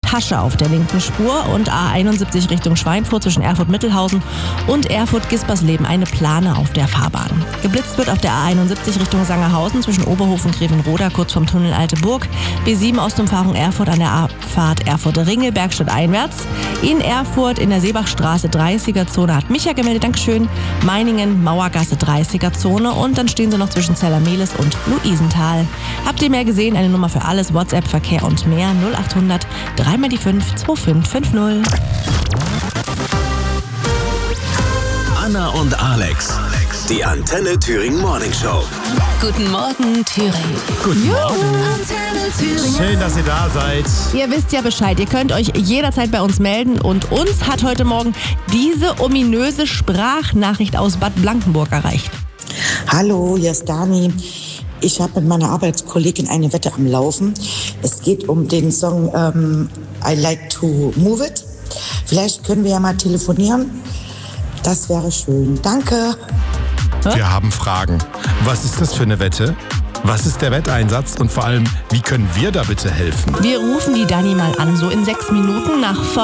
Pasche auf der linken Spur und A71 Richtung Schweinfurt zwischen Erfurt-Mittelhausen und Erfurt-Gispersleben eine Plane auf der Fahrbahn. Geblitzt wird auf der A71 Richtung Sangerhausen zwischen Oberhof und Grevenroda kurz vom Tunnel Alte Burg. B7 Ostumfahrung Erfurt an der Abfahrt Erfurt-Ringelbergstadt einwärts. In Erfurt in der Seebachstraße 30er-Zone hat Micha gemeldet, Dankeschön. Meiningen, Mauergasse 30er-Zone und dann stehen sie noch zwischen Zellermehlis und Luisenthal. Habt ihr mehr gesehen? Eine Nummer für alles, WhatsApp, Verkehr und mehr 0800 3x5 2550. Anna und Alex, die Antenne Thüringen Morning Show. Guten Morgen, Thüringen. Guten Morgen. Antenne Thüringen. Schön, dass ihr da seid. Ihr wisst ja Bescheid, ihr könnt euch jederzeit bei uns melden und uns hat heute Morgen diese ominöse Sprachnachricht aus Bad Blankenburg erreicht. Hallo, hier ist Dani. Ich habe mit meiner Arbeitskollegin eine Wette am Laufen. Es geht um den Song I Like to Move It. Vielleicht können wir ja mal telefonieren. Das wäre schön. Danke. Wir haben Fragen. Was ist das für eine Wette? Was ist der Wetteinsatz? Und vor allem, wie können wir da bitte helfen? Wir rufen die Dani mal an, so in 6 Minuten nach